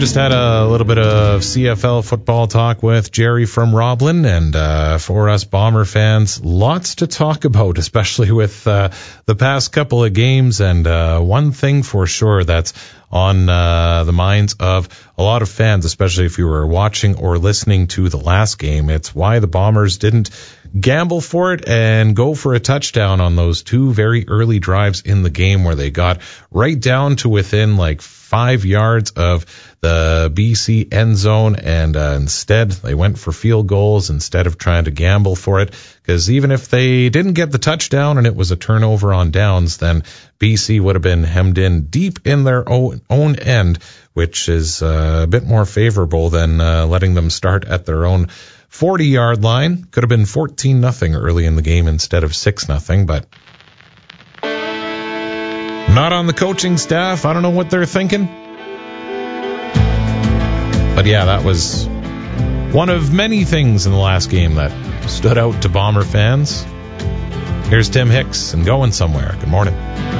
Just had a little bit of CFL football talk with Jerry from Roblin, and for us Bomber fans, lots to talk about, especially with the past couple of games. And one thing for sure that's on the minds of a lot of fans, especially if you were watching or listening to the last game, it's why the Bombers didn't gamble for it and go for a touchdown on those two very early drives in the game where they got right down to within like 5 yards of the BC end zone, and instead they went for field goals instead of trying to gamble for it, because even if they didn't get the touchdown and it was a turnover on downs, then BC would have been hemmed in deep in their own end, which is a bit more favorable than letting them start at their own 40-yard line. Could have been 14-0 early in the game instead of 6-0, but not on the coaching staff. I don't know what they're thinking. But yeah, that was one of many things in the last game that stood out to Bomber fans. Here's Tim Hicks and Going Somewhere. Good morning.